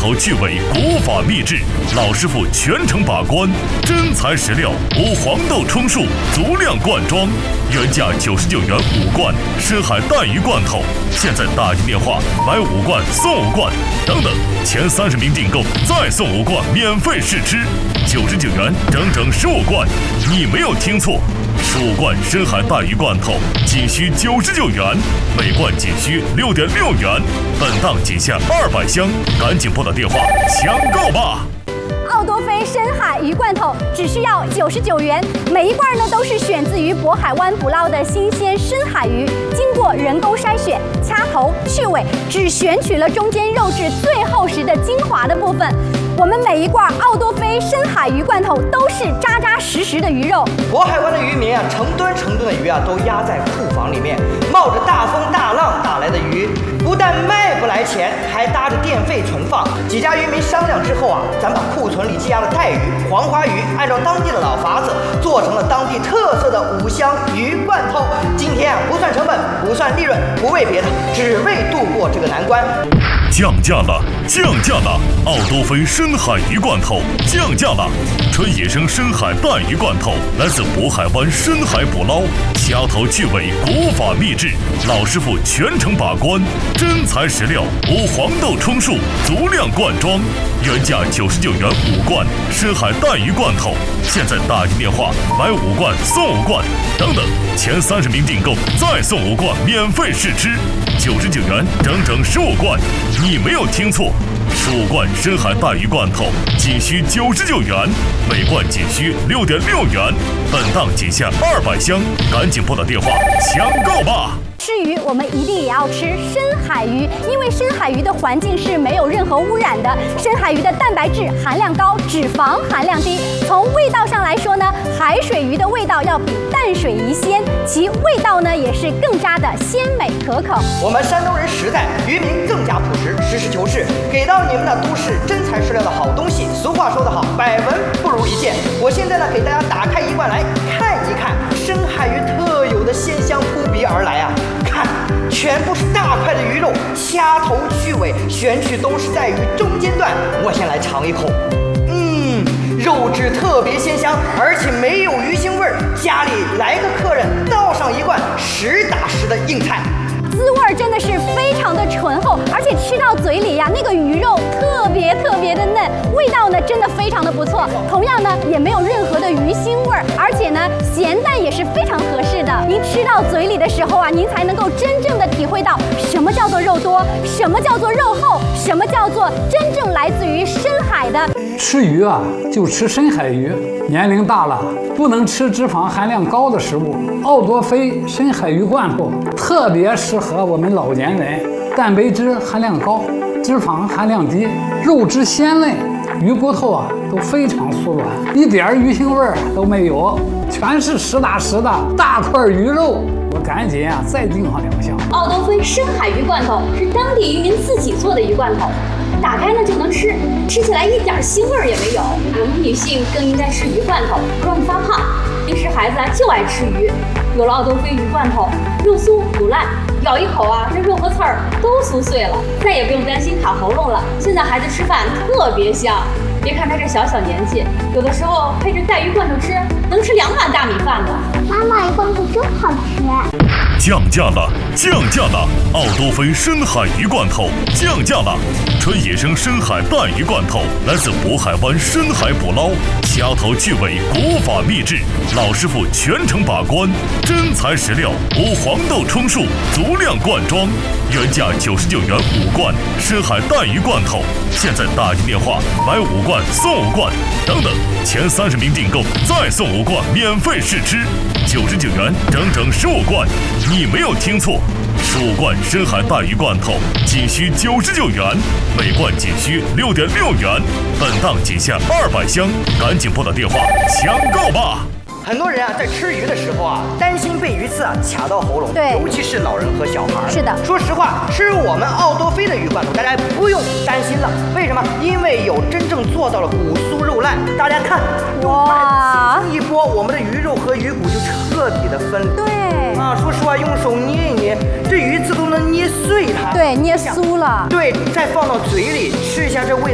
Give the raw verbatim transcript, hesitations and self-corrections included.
头去尾，古法秘制，老师傅全程把关，真材实料，无黄豆充数，足量罐装，原价九十九元五罐深海带鱼罐头，现在打进电话买五罐送五罐，等等，前三十名订购再送五罐免费试吃，九十九元整整十五罐，你没有听错。十五罐深海带鱼罐头仅需九十九元，每罐仅需六点六元，本档仅限二百箱，赶紧拨打电话抢购吧！ 奥多菲深海鱼罐头只需要九十九元，每一罐呢都是选自于渤海湾捕捞的新鲜深海鱼，经过人工筛选、掐头、去尾，只选取了中间肉质最厚实的精华的部分。我们每一罐奥多菲深海鱼罐头都是扎扎实实的鱼肉。 渤海湾的渔民啊，成吨成吨的鱼啊，都压在库房里面，冒着大风大浪打来的鱼，不但卖不来钱，还搭着电费存放。几家渔民商量之后啊，咱把库存里积压的带鱼、黄花鱼，按照当地的老法子，做成了当地特色的五香鱼罐头。今天啊，不算成本，不算利润，不为别的，只为度过这个难关。 降价了，降价了！奥多菲深海鱼罐头降价了，纯野生深海带鱼罐头来自渤海湾深海捕捞，掐头去尾，古法秘制，老师傅全程把关，真材实料，无黄豆充数，足量罐装，原价九十九元五罐深海带鱼罐头，现在打进电话买五罐送五罐，等等，前三十名订购再送五罐免费试吃，九十九元整整十五罐。你没有听错，十五罐深海带鱼罐头仅需九十九元，每罐仅需六点六元，本档仅限二百箱，赶紧拨打电话抢购吧！ 吃鱼，我们一定也要吃深海鱼，因为深海鱼的环境是没有任何污染的。深海鱼的蛋白质含量高，脂肪含量低。从味道上来说呢，海水鱼的味道要比淡水鱼鲜，其味道呢也是更加的鲜美可口。 我们山东人实在，渔民更加朴实，实事求是，给到你们的都是真材实料的好东西。俗话说得好，百闻不如一见。我现在呢，给大家打开一罐来看一看，深海鱼特有的鲜香扑鼻而来啊！看，全部是大块的鱼肉，掐头去尾，选取都是在鱼中间段。我先来尝一口，嗯，肉质特别鲜香，而且没有鱼腥味儿。家里来个客人，倒上一罐实打实的硬菜。 滋味真的是非常的醇厚，而且吃到嘴里呀，那个鱼肉特别特别的嫩，味道呢真的非常的不错。同样呢，也没有任何的鱼腥味儿，而且呢，咸淡也是非常合适的。您吃到嘴里的时候啊，您才能够真正的体会到什么叫做肉多，什么叫做肉厚，什么叫做真正来自于深海的。 吃鱼啊，就吃深海鱼。年龄大了，不能吃脂肪含量高的食物。奥多菲深海鱼罐头特别适合我们老年人，蛋白质含量高，脂肪含量低，肉质鲜嫩，鱼骨头啊都非常酥软，一点鱼腥味儿都没有，全是实打实的大块鱼肉。我赶紧啊再订上两箱。 奥多菲深海鱼罐头是当地渔民自己做的鱼罐头，打开呢就能吃，吃起来一点腥味儿也没有。我们女性更应该吃鱼罐头，不容易发胖。平时孩子啊就爱吃鱼，有了奥多菲鱼罐头，肉酥不烂，咬一口啊，这肉和刺儿都酥碎了，再也不用担心卡喉咙了。现在孩子吃饭特别香，别看他这小小年纪，有的时候配着带鱼罐头吃，能吃两碗大米饭呢。 妈妈，鱼罐头真好吃。 降价了，降价了！奥多菲深海鱼罐头降价了，纯野生深海带鱼罐头来自渤海湾深海捕捞，掐头去尾，古法秘制，老师傅全程把关，真材实料，无黄豆充数，足量罐装，原价九十九元五罐深海带鱼罐头，现在打进电话买五罐送五罐，等等，前三十名订购再送五罐免费试吃，九十九元整整十五罐。你没有听错，十五罐深海带鱼罐头仅需九十九元，每罐仅需六点六元，本档仅限二百箱，赶紧拨打电话抢购吧！ 很多人啊，在吃鱼的时候啊，担心被鱼刺啊卡到喉咙， 对， 尤其是老人和小孩。 是的， 说实话，吃我们奥多菲的鱼罐头，大家不用担心了。为什么？因为有真正做到了骨酥肉烂。大家看，哇，一拨，我们的鱼肉和鱼骨就彻底的分离。 对啊，说实话，用手捏一捏，这鱼刺都能捏碎它。 对，捏酥了。 对，再放到嘴里吃一下，这味道。